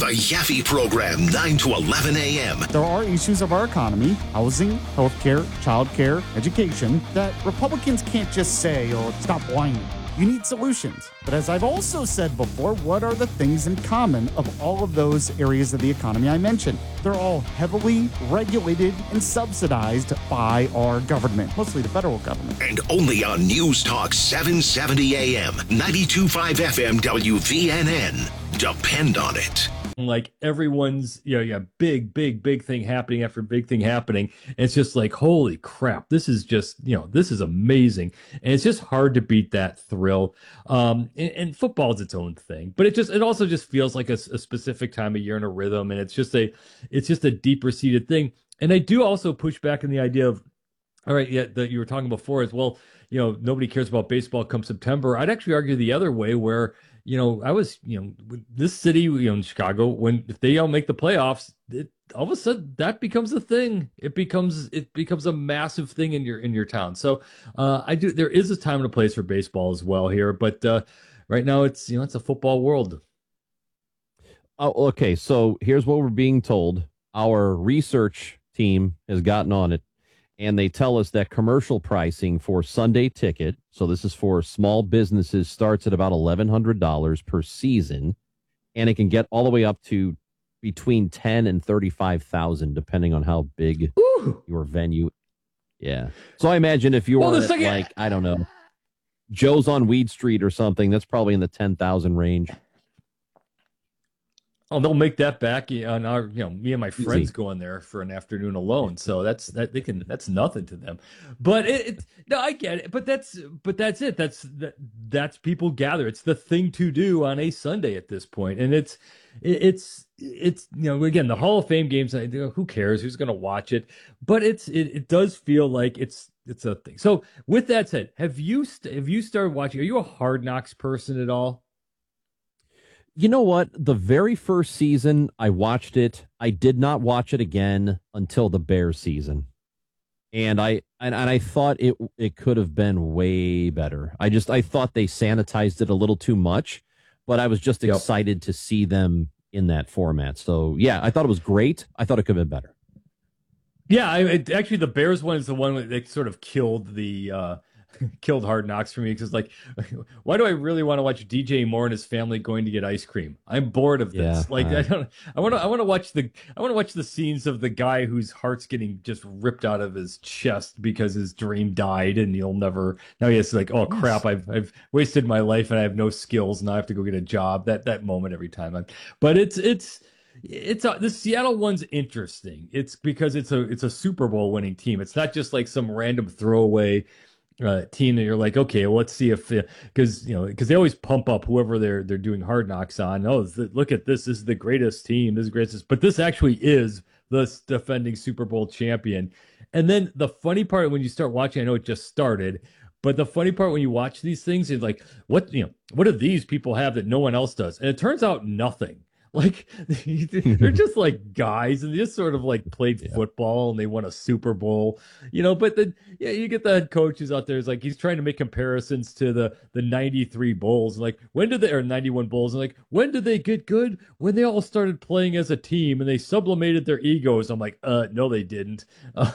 The Yaffe Program, 9 to 11 a.m. There are issues of our economy, housing, healthcare, childcare, education, that Republicans can't just say, oh, stop whining. You need solutions. But as I've also said before, what are the things in common of all of those areas of the economy I mentioned? They're all heavily regulated and subsidized by our government, mostly the federal government. And only on News Talk 770 a.m., 92.5 FM WVNN. Depend on it. Like everyone's, big thing happening after big thing happening. And it's just like, holy crap, this is just, this is amazing. And it's just hard to beat that thrill. And football is its own thing, but it also just feels like a specific time of year in a rhythm. And it's just a deeper seated thing. And I do also push back on the idea of, all right, that you were talking before as well, nobody cares about baseball come September. I'd actually argue the other way where, I was, this city, in Chicago, if they all make the playoffs, all of a sudden that becomes a thing. It becomes a massive thing in your town. So there is a time and a place for baseball as well here, but right now it's a football world. Oh, okay. So here's what we're being told. Our research team has gotten on it, and they tell us that commercial pricing for Sunday ticket, so this is for small businesses, starts at about $1,100 per season, and it can get all the way up to between $10,000 and $35,000, depending on how big your venue. Yeah. So I imagine if you're I don't know, Joe's on Weed Street or something, that's probably in the 10,000 range. Oh, they'll make that back on our, me and my friends going there for an afternoon alone. So that's nothing to them. But no, I get it. But that's it. That's people gather. It's the thing to do on a Sunday at this point. And it's again, the Hall of Fame games, who cares? Who's going to watch it? But it does feel like it's a thing. So with that said, have you started watching? Are you a Hard Knocks person at all? You know what? The very first season, I watched it. I did not watch it again until the Bears season. And I thought it could have been way better. I thought they sanitized it a little too much, but I was just excited to see them in that format. So, yeah, I thought it was great. I thought it could have been better. Yeah, actually, the Bears one is the one that sort of killed killed Hard Knocks for me, because why do I really want to watch DJ Moore and his family going to get ice cream? I'm bored of this. I want to watch the scenes of the guy whose heart's getting just ripped out of his chest because his dream died and now he has oh crap, I've wasted my life and I have no skills, now I have to go get a job. That moment every time. But it's the Seattle one's interesting. It's because it's a Super Bowl winning team. It's not just like some random throwaway team that you're like, okay, well, let's see if because they always pump up whoever they're doing Hard Knocks on. Oh, look at this is the greatest team, this is the greatest, but this actually is the defending Super Bowl champion. And then the funny part when you start watching, I know it just started, but the funny part when you watch these things is like, what do these people have that no one else does? And it turns out nothing. Like they're just like guys, and they just sort of like played football and they won a Super Bowl, but then you get the head coaches out there. It's like he's trying to make comparisons to the 93 Bulls. Like or 91 Bulls. And like, when did they get good? When they all started playing as a team and they sublimated their egos. I'm like, no, they didn't.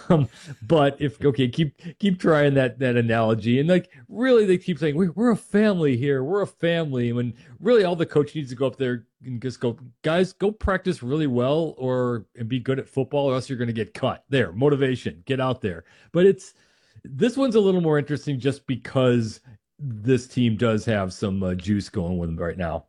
But keep trying that analogy. And like, really, they keep saying, we're a family here. We're a family. When really all the coach needs to go up there and just go, guys, go practice really well and be good at football, or else you're going to get cut. There, motivation, get out there. But this one's a little more interesting just because this team does have some juice going with them right now.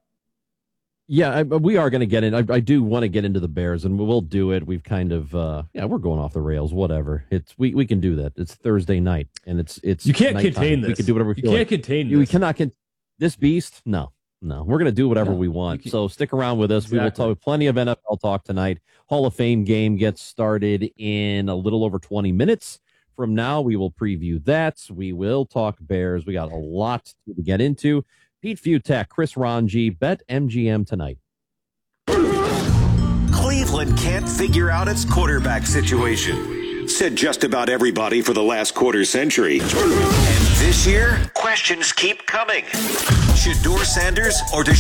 Yeah, we are going to get in. I do want to get into the Bears, and we'll do it. We've kind of, we're going off the rails. Whatever. We can do that. It's Thursday night, and it's. You can't nighttime. Contain this. We can do whatever we feel. You can't contain this. We cannot this beast. No, we're going to do whatever we want. So stick around with us. Exactly. We will talk plenty of NFL talk tonight. Hall of Fame game gets started in a little over 20 minutes. From now, we will preview that. We will talk Bears. We got a lot to get into. Pete Fiutak, Chris Ranji, BetMGM tonight. Cleveland can't figure out its quarterback situation. Said just about everybody for the last quarter century. And this year, questions keep coming. Shedeur Sanders or